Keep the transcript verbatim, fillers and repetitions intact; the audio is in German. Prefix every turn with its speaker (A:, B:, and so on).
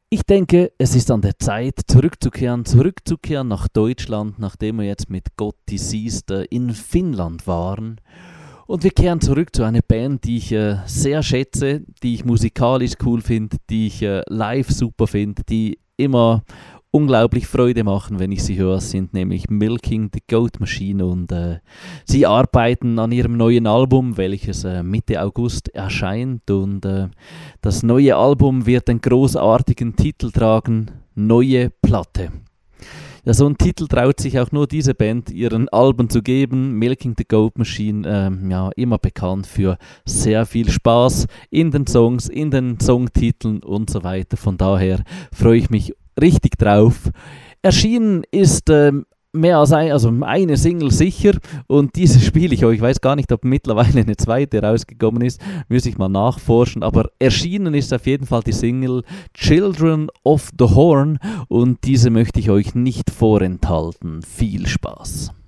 A: Ich denke, es ist an der Zeit, zurückzukehren, zurückzukehren nach Deutschland, nachdem wir jetzt mit Gotti Sister in Finnland waren. Und wir kehren zurück zu einer Band, die ich äh, sehr schätze, die ich musikalisch cool finde, die ich äh, live super finde, die immer unglaublich Freude machen, wenn ich sie höre, sind nämlich Milking the Goat Machine und äh, sie arbeiten an ihrem neuen Album, welches äh, Mitte August erscheint und äh, das neue Album wird den großartigen Titel tragen, Neue Platte. Ja, so einen Titel traut sich auch nur diese Band, ihren Alben zu geben. Milking the Goat Machine, ähm, ja, immer bekannt für sehr viel Spaß in den Songs, in den Songtiteln und so weiter. Von daher freue ich mich richtig drauf. Erschienen ist ähm, mehr als ein, also eine Single sicher und diese spiele ich euch. Ich weiß gar nicht, ob mittlerweile eine zweite rausgekommen ist, muss ich mal nachforschen, aber erschienen ist auf jeden Fall die Single Children of the Horn und diese möchte ich euch nicht vorenthalten. Viel Spaß!